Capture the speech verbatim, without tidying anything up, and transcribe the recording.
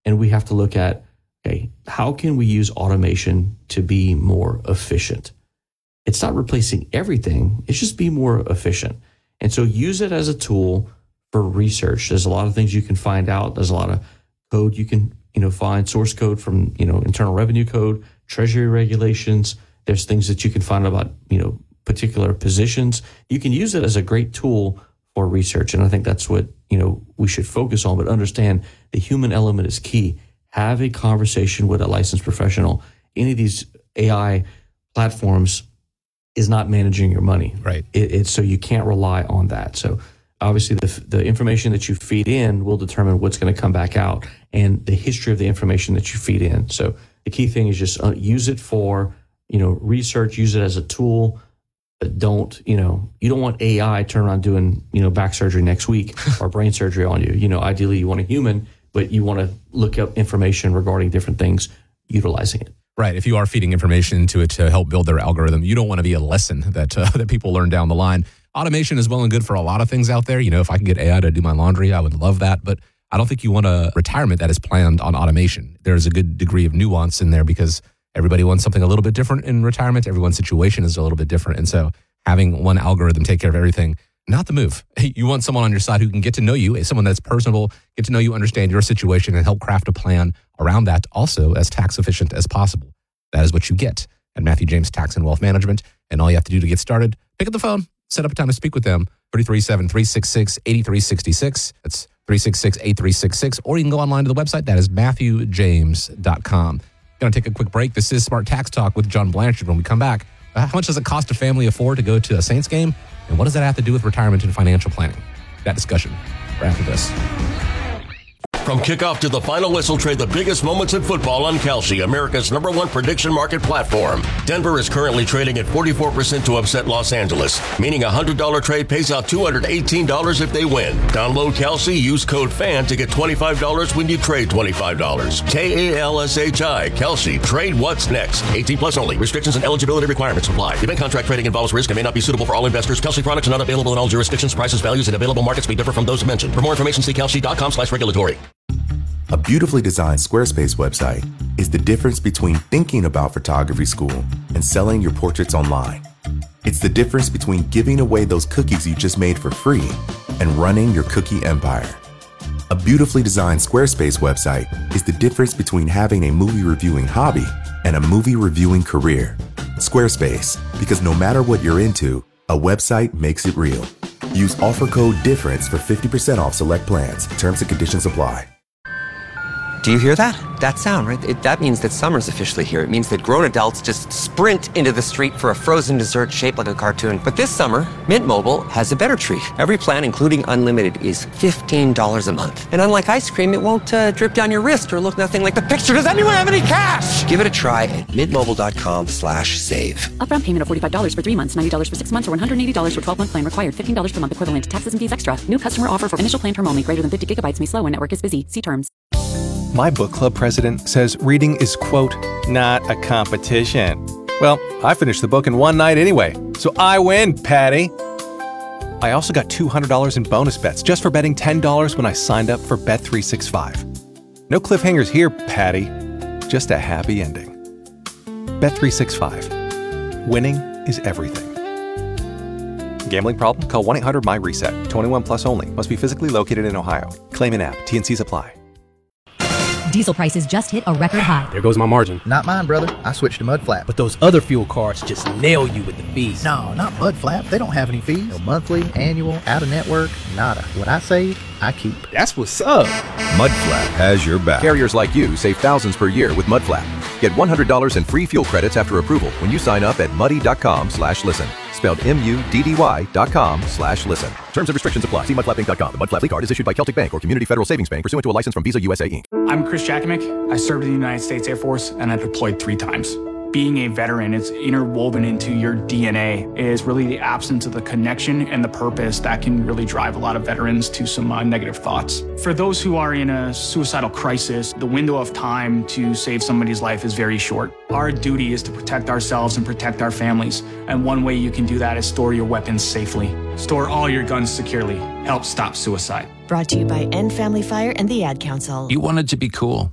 And we have to look at, okay, how can we use automation to be more efficient? It's not replacing everything. It's just be more efficient. And so use it as a tool for research. There's a lot of things you can find out. There's a lot of code you can, you know, find, source code from, you know, Internal Revenue Code, Treasury regulations. There's things that you can find about, you know, particular positions. You can use it as a great tool for research. And I think that's what, you know, we should focus on, but understand the human element is key. Have a conversation with a licensed professional. Any of these A I platforms is not managing your money. Right. It, it's so you can't rely on that. So obviously the the information that you feed in will determine what's going to come back out, and the history of the information that you feed in. So the key thing is just uh, use it for, you know, research, use it as a tool, but don't, you know, you don't want A I turn around doing, you know, back surgery next week or brain surgery on you. You know, ideally you want a human, but you want to look up information regarding different things, utilizing it. Right. If you are feeding information to it to help build their algorithm, you don't want to be a lesson that uh, that people learn down the line. Automation is well and good for a lot of things out there. You know, if I can get A I to do my laundry, I would love that. But I don't think you want a retirement that is planned on automation. There's a good degree of nuance in there because everybody wants something a little bit different in retirement. Everyone's situation is a little bit different. And so having one algorithm take care of everything, not the move. You want someone on your side who can get to know you, someone that's personable, get to know you, understand your situation, and help craft a plan around that also as tax efficient as possible. That is what you get at Matthew James Tax and Wealth Management. And all you have to do to get started, pick up the phone, set up a time to speak with them, three three seven, three six six, eight three six six. That's three six six, eight three six six. Or you can go online to the website. That is matthew james dot com. Going to take a quick break. This is Smart Tax Talk with John Blanchard. When we come back, how much does it cost a family afford to go to a Saints game? And what does that have to do with retirement and financial planning? That discussion right after this. From kickoff to the final whistle, trade the biggest moments in football on Kalshi, America's number one prediction market platform. Denver is currently trading at forty-four percent to upset Los Angeles, meaning a one hundred dollars trade pays out two hundred eighteen dollars if they win. Download Kalshi, use code FAN to get twenty-five dollars when you trade twenty-five dollars. K A L S H I, Kalshi. Trade what's next. eighteen plus only. Restrictions and eligibility requirements apply. Event contract trading involves risk and may not be suitable for all investors. Kalshi products are not available in all jurisdictions. Prices, values, and available markets may differ from those mentioned. For more information, see kalshi.com slash regulatory. A beautifully designed Squarespace website is the difference between thinking about photography school and selling your portraits online. It's the difference between giving away those cookies you just made for free and running your cookie empire. A beautifully designed Squarespace website is the difference between having a movie reviewing hobby and a movie reviewing career. Squarespace, because no matter what you're into, a website makes it real. Use offer code DIFFERENCE for fifty percent off select plans. Terms and conditions apply. Do you hear that? That sound, right? It, that means that summer's officially here. It means that grown adults just sprint into the street for a frozen dessert shaped like a cartoon. But this summer, Mint Mobile has a better treat. Every plan, including unlimited, is fifteen dollars a month. And unlike ice cream, it won't uh, drip down your wrist or look nothing like the picture. Does anyone have any cash? Give it a try at mintmobile.com slash save. Upfront payment of forty-five dollars for three months, ninety dollars for six months, or one hundred eighty dollars for twelve-month plan required. fifteen dollars per month equivalent to taxes and fees extra. New customer offer for initial plan term only. Greater than fifty gigabytes may slow when network is busy. See terms. My book club president says reading is, quote, not a competition. Well, I finished the book in one night anyway, so I win, Patty. I also got two hundred dollars in bonus bets just for betting ten dollars when I signed up for Bet three sixty-five. No cliffhangers here, Patty. Just a happy ending. Bet three sixty-five. Winning is everything. Gambling problem? Call one eight hundred M Y reset. twenty-one plus only. Must be physically located in Ohio. Claim in app. T and C's apply. Diesel prices just hit a record high. There goes my margin. Not mine, brother. I switched to Mudflap. But those other fuel cards just nail you with the fees. No, not Mudflap. They don't have any fees. No monthly, annual, out-of-network, nada. What I save, I keep. That's what's up. Mudflap has your back. Carriers like you save thousands per year with Mudflap. Get one hundred dollars in free fuel credits after approval when you sign up at muddy.com slash listen. Spelled M-U-D-D-Y dot com slash listen. Terms and restrictions apply. See mudflap inc dot com. The Mudflap Fleet Card is issued by Celtic Bank or Community Federal Savings Bank pursuant to a license from Visa U S A Incorporated. I'm Chris Jakimick. I served in the United States Air Force and I deployed three times. Being a veteran, it's interwoven into your D N A. It is really the absence of the connection and the purpose that can really drive a lot of veterans to some uh, negative thoughts. For those who are in a suicidal crisis, the window of time to save somebody's life is very short. Our duty is to protect ourselves and protect our families. And one way you can do that is store your weapons safely. Store all your guns securely. Help stop suicide. Brought to you by End Family Fire and the Ad Council. You wanted to be cool.